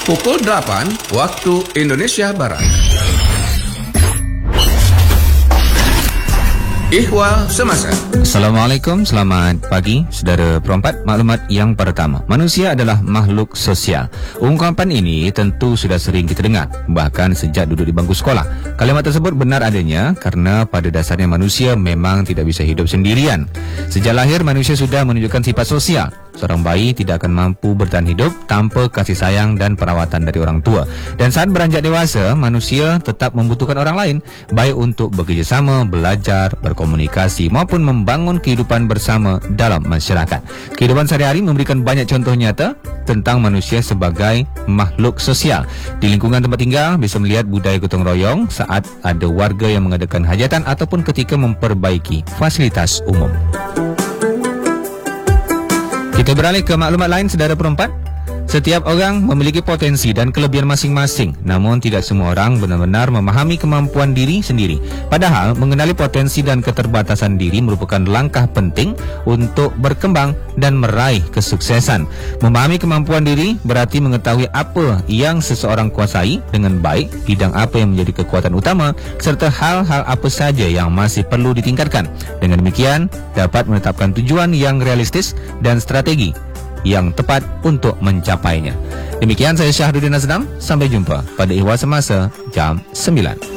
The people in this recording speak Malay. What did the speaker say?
Pukul 8 waktu Indonesia Barat. Ihwal Semasa. Assalamualaikum, selamat pagi saudara perempat. Maklumat yang pertama, manusia adalah makhluk sosial. Ungkapan ini tentu sudah sering kita dengar, bahkan sejak duduk di bangku sekolah. Kalimat tersebut benar adanya karena pada dasarnya manusia memang tidak bisa hidup sendirian. Sejak lahir manusia sudah menunjukkan sifat sosial. Seorang bayi tidak akan mampu bertahan hidup tanpa kasih sayang dan perawatan dari orang tua. Dan saat beranjak dewasa, manusia tetap membutuhkan orang lain, baik untuk bekerjasama, belajar, berkomunikasi maupun membangun kehidupan bersama dalam masyarakat. Kehidupan sehari-hari memberikan banyak contoh nyata tentang manusia sebagai makhluk sosial. Di lingkungan tempat tinggal, bisa melihat budaya gotong royong saat ada warga yang mengadakan hajatan ataupun ketika memperbaiki fasilitas umum. Kita beralih ke maklumat lain, saudara perempat. Setiap orang memiliki potensi dan kelebihan masing-masing, namun tidak semua orang benar-benar memahami kemampuan diri sendiri. Padahal, mengenali potensi dan keterbatasan diri merupakan langkah penting untuk berkembang dan meraih kesuksesan. Memahami kemampuan diri berarti mengetahui apa yang seseorang kuasai dengan baik, bidang apa yang menjadi kekuatan utama, serta hal-hal apa saja yang masih perlu ditingkatkan. Dengan demikian, dapat menetapkan tujuan yang realistis dan strategi yang tepat untuk mencapainya. Demikian saya Syahduddin Azram. Sampai jumpa pada Ihwal Semasa jam 9.